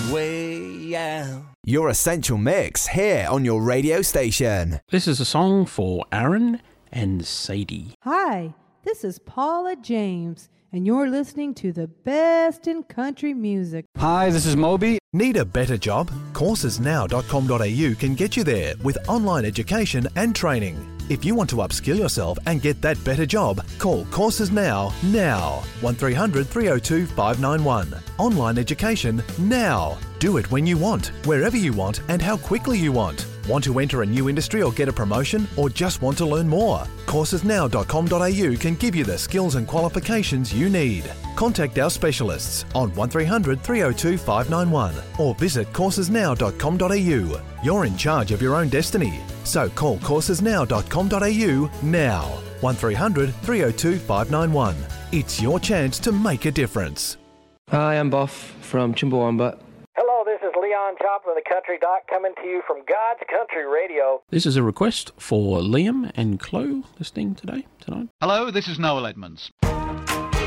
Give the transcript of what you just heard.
way out. Your Essential Mix here on your radio station. This is a song for Aaron and Sadie. Hi, this is Paula James, and you're listening to the best in country music. Hi, this is Moby. Need a better job? Coursesnow.com.au can get you there with online education and training. If you want to upskill yourself and get that better job, call Courses Now. 1300 302 591. Online education now. Do it when you want, wherever you want, and how quickly you want. Want to enter a new industry or get a promotion, or just want to learn more? Coursesnow.com.au can give you the skills and qualifications you need. Contact our specialists on 1300 302 591 or visit coursesnow.com.au. You're in charge of your own destiny. So call coursesnow.com.au now. 1300 302 591. It's your chance to make a difference. Hi, I'm Buff from Chumbawamba. Hello, this is Leon Joplin, the Country Doc, coming to you from God's Country Radio. This is a request for Liam and Chloe listening tonight. Hello, this is Noel Edmonds.